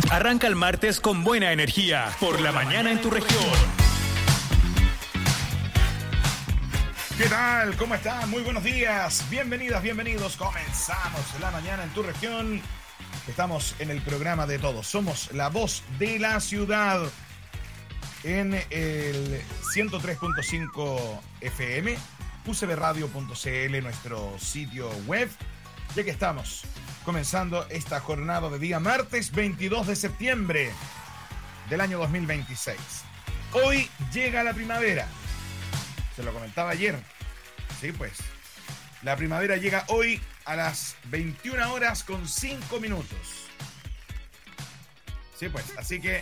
Arranca el martes con buena energía por la mañana en tu región. ¿Qué tal? ¿Cómo están? Muy buenos días. Bienvenidas, bienvenidos. Comenzamos la mañana en tu región. Estamos en el programa de todos. Somos la voz de la ciudad en el 103.5 FM, ucbradio.cl, nuestro sitio web. Ya que estamos comenzando esta jornada de día martes 22 de septiembre del año 2026. Hoy llega la primavera. Se lo comentaba ayer. Sí, pues. La primavera llega hoy a las 21 horas con 5 minutos. Sí, pues. Así que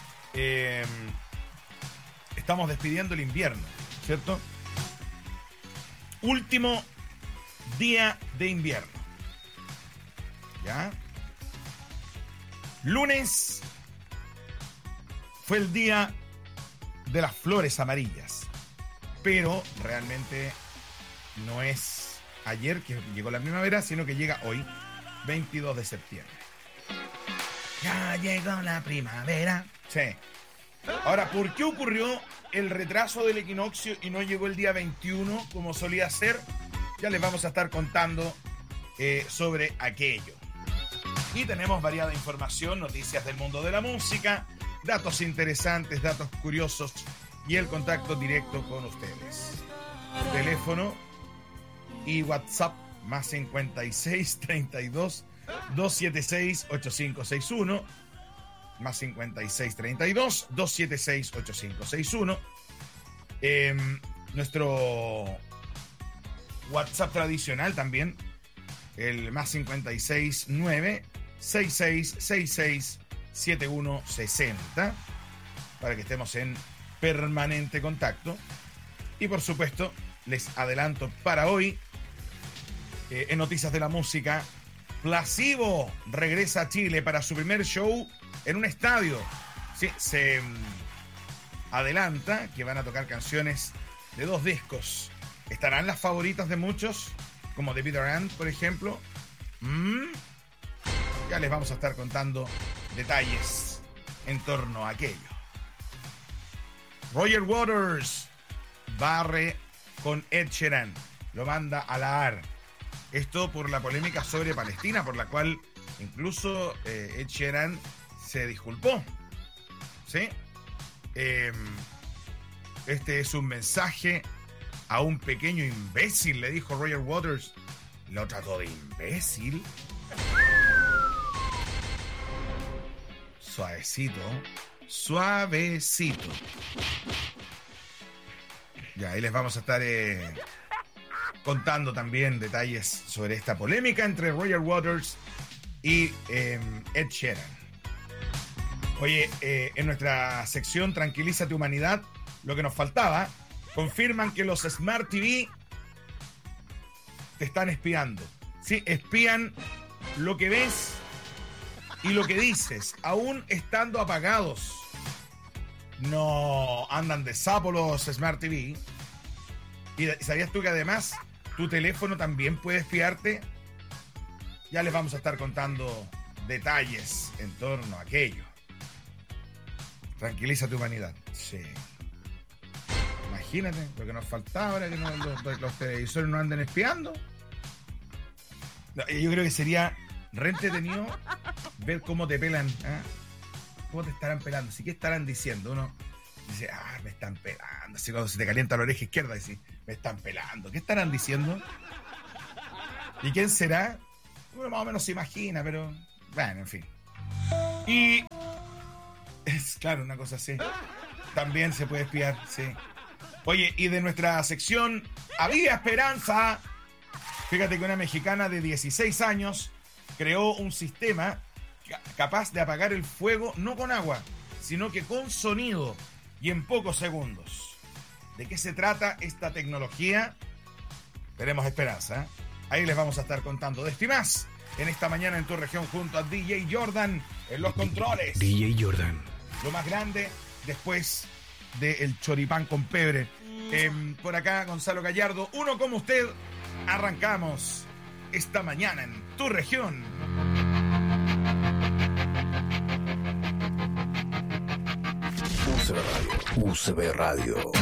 estamos despidiendo el invierno, ¿cierto? Último día de invierno. ¿Ya? Lunes fue el día de las flores amarillas. Pero realmente no es ayer que llegó la primavera, sino que llega hoy, 22 de septiembre. Ya llegó la primavera. Sí. Ahora, ¿por qué ocurrió el retraso del equinoccio y no llegó el día 21 como solía ser? Ya les vamos a estar contando sobre aquello. Y tenemos variada información, noticias del mundo de la música, datos interesantes, datos curiosos y el contacto directo con ustedes. Teléfono y WhatsApp más 56 32 276 8561 más 56 32 276 8561. Nuestro WhatsApp tradicional también, el más 56 9 66 66 7160, para que estemos en permanente contacto. Y por supuesto, les adelanto para hoy, en Noticias de la Música, Placebo regresa a Chile para su primer show en un estadio. Sí, se adelanta que van a tocar canciones de 2 discos. ¿Estarán las favoritas de muchos? Como The Bitter End, por ejemplo. Ya les vamos a estar contando detalles en torno a aquello. Roger Waters barre con Ed Sheeran, lo manda a la AR. Esto por la polémica sobre Palestina, por la cual incluso Ed Sheeran se disculpó. ¿Sí? Este es un mensaje a un pequeño imbécil, le dijo Roger Waters. ¿Lo trató de imbécil? Suavecito. Suavecito. Ya, ahí les vamos a estar contando también detalles sobre esta polémica entre Roger Waters y Ed Sheeran. Oye, en nuestra sección Tranquilízate Humanidad, lo que nos faltaba, confirman que los Smart TV te están espiando. Sí, espían lo que ves y lo que dices, aún estando apagados. No andan de sapo los Smart TV. ¿Y sabías tú que además tu teléfono también puede espiarte? Ya les vamos a estar contando detalles en torno a aquello. Tranquiliza tu humanidad. Sí. Imagínate lo que nos faltaba ahora, que los televisores no anden espiando. No, yo creo que sería re entretenido ver cómo te pelan. ¿Eh? ¿Cómo te estarán pelando? ¿Sí? ¿Qué estarán diciendo? Uno dice, me están pelando. Así cuando se te calienta la oreja izquierda, dice, me están pelando. ¿Qué estarán diciendo? ¿Y quién será? Uno más o menos se imagina, pero bueno, en fin. Y es claro, una cosa así. También se puede espiar, sí. Oye, y de nuestra sección Había Esperanza. Fíjate que una mexicana de 16 años creó un sistema capaz de apagar el fuego no con agua, sino que con sonido y en pocos segundos. ¿De qué se trata esta tecnología? Tenemos esperanza, ¿eh? Ahí les vamos a estar contando de esto y más en esta mañana en tu región junto a DJ Jordan en los controles. DJ Jordan. Lo más grande después del choripán con pebre. Por acá Gonzalo Gallardo, uno como usted. Arrancamos esta mañana en tu región. UCB Radio. UCB Radio.